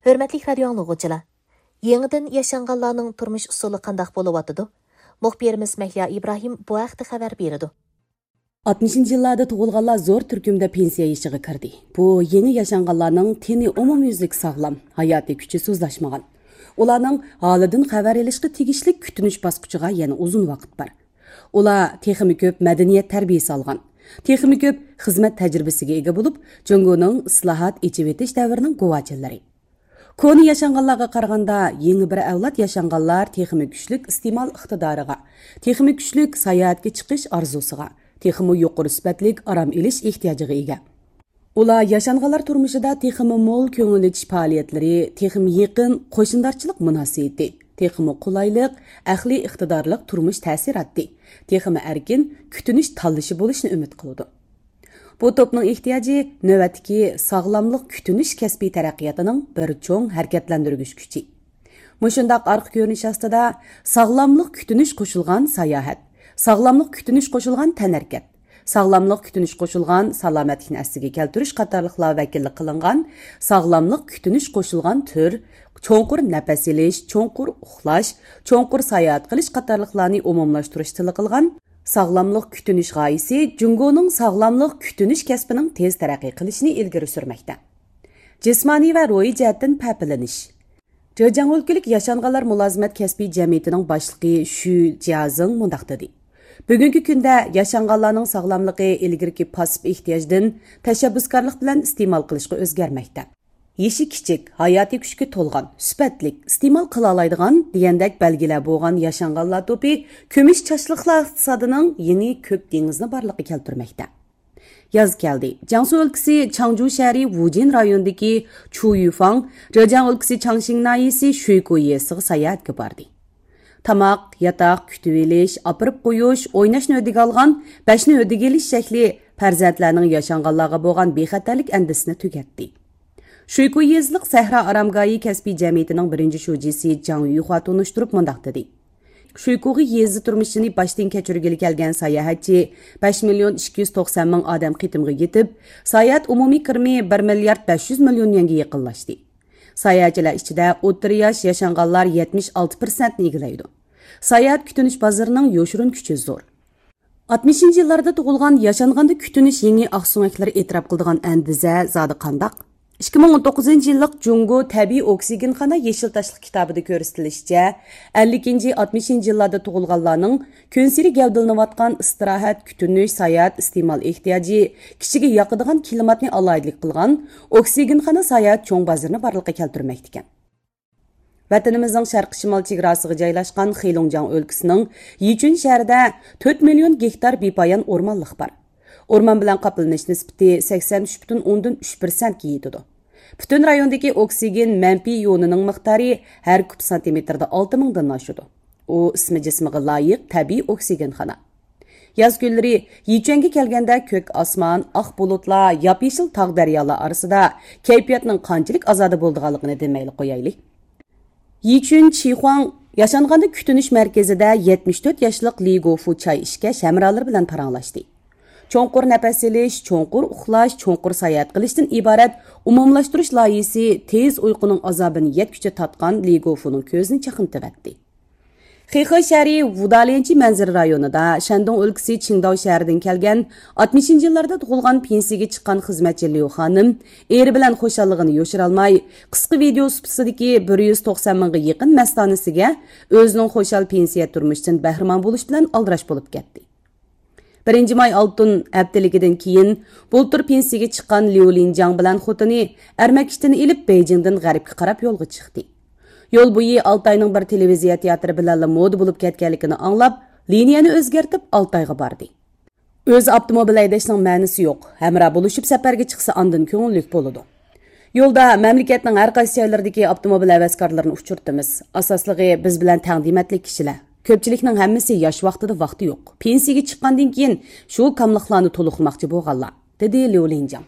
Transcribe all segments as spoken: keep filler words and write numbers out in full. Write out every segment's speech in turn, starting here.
Hörmətli radio anlıqçılar, yenidən yaşanğanlarning turmuş usuli qandaq bo'lyapti? Muxbirimiz Mahliya İbrahim bu haqda xabar berdi. altmışıncı yıllarda tug'ilganlar zo'r turkumda pensiya yashiga kirdi. Bu yeni yaşanğanlarning teni umumyuzlik sog'lom, hayotiy kuchi so'zlashmagan. Ularning holidan xabar olishga tegishli kutinish bosqichiga yana uzun vaqt bor. Ular texmi ko'p madaniyat tarbiyasi olgan, texmi ko'p xizmat tajribasiga ega bo'lib, Jungoning islohot echib etish davrining guvochilari. Koni yaşanğanlarga qaraganda yeni bir avlod yaşanğanlar texmi kuchlik iste'mol iqtidoriga, texmi kuchlik sayohatga chiqish orzusiga, texmi yuqori sifatlik aram elish ehtiyojiga ega. Ular yaşanğanlar turmushida texmi mo'l ko'ngil etish faoliyatlari, texmi yaqin qo'shnidarchilik munosabati, texmi qulaylik, aqliy iqtidorlik turmush ta'sirotdi, texmi erkin kutinish tanlashi bo'lishni umid qiladi. Bu topning ehtiyoji navbatdagi sog'lomlik kutinish kasbiy taraqqiyotining bir cho'ng harakatlantirgich kuchi. Mushundaq orqa ko'rinish ostida sog'lomlik kutinish qo'shilgan sayohat, sog'lomlik kutinish qo'shilgan tanarkat, sog'lomlik kutinish qo'shilgan salomatlikni asliga keltirish qatorliqlar vakillik qilingan sog'lomlik kutinish qo'shilgan tur, cho'nqur nafas olish, cho'nqur uxlash, cho'nqur sayohat qilish qatorliqlarni umumlashtirish tili qilgan sog'lomlik kutinish g'oyasi Jungoning sog'lomlik kutinish kasbining tez taraqqiy qilishini ilgari surmoqda. Jismoniy va ruhiy jihatdan papilanish. Zhejiang o'lkalik yaşanğanlar mulozimat kasbiy jamiyatining boshlig'i Shu Jiazing mundaq dedi. Bugungi kunda yaşanğanlarning sog'lomligi ilgirki pasif ehtiyojdan tashabbuskorlik bilan iste'mol qilishga o'zgarmoqda. Yeshi kichik, hayotiy kuchga to'lgan, sifatlik, iste'mol qila oladigan degandek belgilar bo'lgan yaşanğanlar to'pi ko'mish chashliqlar iqtisodining yeni ko'k dengizni borliqqa keltirmoqda. Yaz keldi. Jiangsu o'lkasi Changju shahri Wujin rayonidagi Chuyufang, Zhejiang o'lkasi Changxing nahiyasi Shuigu yesiga sayohatga bordi. Tamoq, yatoq, kutib olish, opirib qo'yish, o'ynashni o'diga olgan, bashni o'diga olish shakli farzandlarning yaşanğanlarga bo'lgan bexatarlik andisini tugatdi. Shuigu yezliq Sahra Aramgoyi kasbiy jamiyatining birinchi shujisi Zhang Yuhua tunishtirib mundaq dedi. Shuigu yezi turmushini boshdan kechirgili kelgan sayohatchi besh million ikki yuz to'qson ming odam qitimga yetib, sayohat umumiy kirmi bir milliard besh yuz million yanga yaqinlashdi. Sayohatchilar ichida o'rta yosh yaşanğanlar yetmish olti foiz ni egallaydi. Sayohat kutinish bozorining yo'shirin kuchi zo'r. altmışıncı yillarda tug'ilgan yaşanganda kutinish yangi oqso'ngaklar e'tirof qildigan andiza zodi qandaq? ikki ming o'n to'qqizinchi yillik Jungo tabiiy oksigenxona yeshil tashliq kitobida ko'rsatilishicha, ellikinchi oltmishinchi yillarda tug'ilganlarning kunsiri gavdalanayotgan istirohat, kutinish, sayohat iste'mol ehtiyoji, kishiga yoqadigan klimatni alohidlik qilgan oksigenxona sayohat cho'ng bozorini borliqqa keltirmoqda ekan. Vatanimizning sharq shimol chegarasiga joylashgan Xilongjiang o'lkasining Yichun shahrida to'rt million gektar bepoyon o'rmonlik bor. O'rmon bilan qoplanish nisbati sakson uch butun o'ndan uch foiz ga yetadi. Butun rayondagi oksigen manfiy iyonining miqdori har kub santimetrda olti ming dan oshadi. U ismi jismiga loyiq tabiiy oksigenxona. Yoz kunlari Yichunga kelganda ko'k osmon, oq bulutlar, yop-yeshil tog' daryolar orasida kayfiyatning qanchalik azoda bo'lganligini demayli qo'yaylik. Yichun Chihuang yaşanganda kutinish markazida yetmish to'rt yoshlik Li Gofu choy ishga shamralar bilan paranglashdi. Cho'nqur nafas olish, cho'nqur uxlash, cho'nqur sayohat qilishdan iborat umumlashtirish loyihasi tez uyquning azobini yetkicha tatgan Li Gofuning ko'zini chaqintibatdi. Xixi shahri Wudalianchi manzara rayonida Shandong o'lkasi Qingdao shahridan kelgan oltmishinchi yillarda tug'ilgan pensiyaga chiqqan xizmatchi Liu xonim eri bilan xo'shalligini yo'shira olmay, qisqa video supasidagi bir yuz to'qson mingga yaqin mastonasiga o'zining xo'shal pensiya turmushidan bahramon bo'lish bilan aldirash bo'lib ketdi. birinchi may oltin haftaligidan keyin bultur pensiyaga chiqqan Liu Linjiang bilan xotini Armakishtini ilib Beijingdan g'arbga qarab yo'lga chiqdi. Yo'l bo'yi Altayning bir televiziya teatri bilan moda bo'lib ketganligini anglab, liniyani o'zgartib Altayga bordi. O'z avtomobil haydashning ma'nosi yo'q. Hamra bo'lishib safarga chiqsa ondan ko'ngillik bo'ladi. Yo'lda mamlakatning har qaysi joylaridagi avtomobil havaskorlarini uchirtimiz. Asosligi biz bilan taqdimatli kishilar. Ko'pchilikning hammasi yosh vaqtida vaqti yo'q. Pensiyaga chiqqandan keyin shu kamliqlarni to'liqmoqchi bo'lganlar, dedi Liu Linjiang.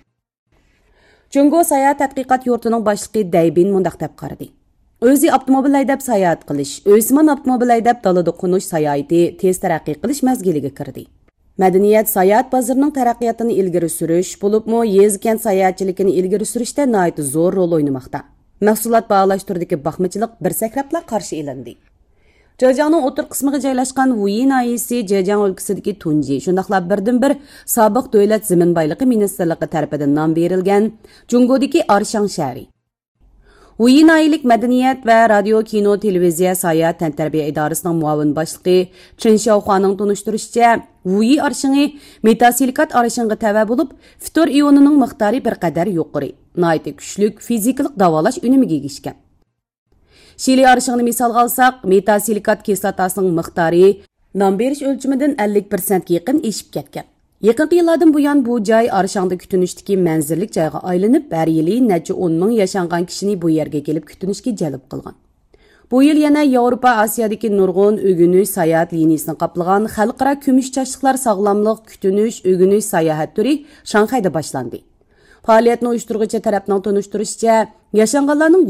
Jungo sayohat tadqiqot yurtining boshlig'i Daybin mundaq deb qaradi. O'zi avtomobil haydab sayohat qilish, o'zman avtomobil haydab dalada qo'nish sayohati tez taraqqiy qilish mazgiliga kirdi. Madaniyat sayohat bozorining taraqqiyotini ilgari surish, bo'libmi yezgan sayohatchiligini ilgari surishda nihoyat zo'r rol o'ynamoqda. Mahsulot baholash turidagi baxmachilik bir sakrabla qarshi elindi. Zhejiangning o'tir qismiga joylashgan Wuyi nahiyasi Zhejiang o'lkasidagi Tunji, shundaqla birdan-bir sobiq davlat zamin boyligi ministrligi tarafidan nom berilgan Jungodagi Arshang shahri. Wuyi nahiyalik madaniyat va radio, kino, televiziya, sayohat, tantarbiya idorasining muavin boshlig'i Chen Xiaohuaning tunishtirishicha, Wuyi arshingi metasilikat arshinga tava bo'lib, fitor ionining miqdori bir qadar yuqori, nihoyat kuchlik fizikalik davolash unimiga egishgan. Şili arşığını misalga alsak, metasilikat kislotasining miqdori nom berish o'lchamidan ellik persentga yaqin eshib ketgan. Yaqinqi yillardan buyon bu joy arshangda kutunishdagi manzillik joyga aylanib, har yili necha o'n ming yashangan kishini bu yerga kelib kutunishga jalb qilgan. Bu yil yana Yevropa, Osiyodagi nurg'un o'g'inish sayohat liniyasini qoplagan xalqaro kumush chashliqlar sog'lomlik kutunish o'g'inish sayohat turi Shanxayda boshlandi. Faoliyatni uyushtiruvchi tarafning tunishtirishicha, yashanganlarning